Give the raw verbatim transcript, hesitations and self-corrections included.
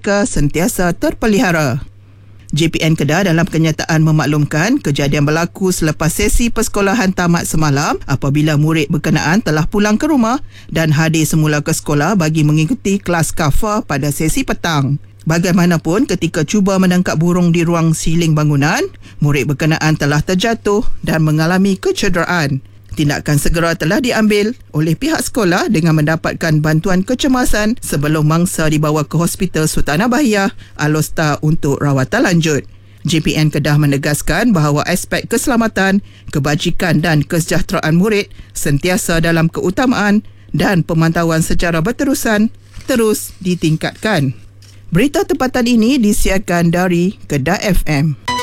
mereka sentiasa terpelihara. J P N Kedah dalam kenyataan memaklumkan kejadian berlaku selepas sesi persekolahan tamat semalam apabila murid berkenaan telah pulang ke rumah dan hadir semula ke sekolah bagi mengikuti kelas kafar pada sesi petang. Bagaimanapun, ketika cuba menangkap burung di ruang siling bangunan, murid berkenaan telah terjatuh dan mengalami kecederaan. Tindakan segera telah diambil oleh pihak sekolah dengan mendapatkan bantuan kecemasan sebelum mangsa dibawa ke Hospital Sultanah Bahiyah, Alor-Star untuk rawatan lanjut. J P N Kedah menegaskan bahawa aspek keselamatan, kebajikan dan kesejahteraan murid sentiasa dalam keutamaan dan pemantauan secara berterusan terus ditingkatkan. Berita tempatan ini disiarkan dari Kedah F M.